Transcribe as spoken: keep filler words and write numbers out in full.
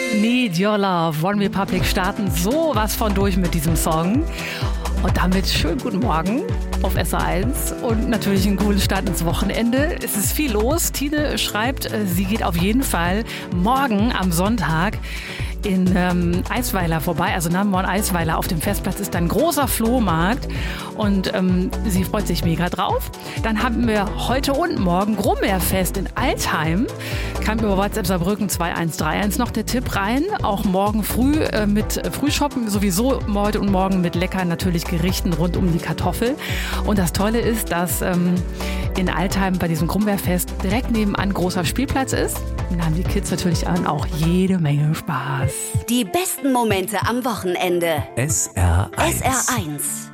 Need Your Love, One Republic starten sowas von durch mit diesem Song. Und damit schönen guten Morgen auf S R eins und natürlich einen coolen Start ins Wochenende. Es ist viel los. Tine schreibt, sie geht auf jeden Fall morgen am Sonntag in ähm, Eisweiler vorbei, also Number One Eisweiler. Auf dem Festplatz ist dann ein großer Flohmarkt und ähm, sie freut sich mega drauf. Dann haben wir heute und morgen Grummerfest in Altheim. Kam über WhatsApp Saarbrücken zwei eins drei eins noch der Tipp rein. Auch morgen früh äh, mit Frühshoppen, sowieso heute und morgen mit leckeren natürlich Gerichten rund um die Kartoffel. Und das Tolle ist, dass ähm, in Altheim bei diesem Grummerfest direkt nebenan großer Spielplatz ist. Da haben die Kids natürlich auch jede Menge Spaß. Die besten Momente am Wochenende. S R eins. S R eins.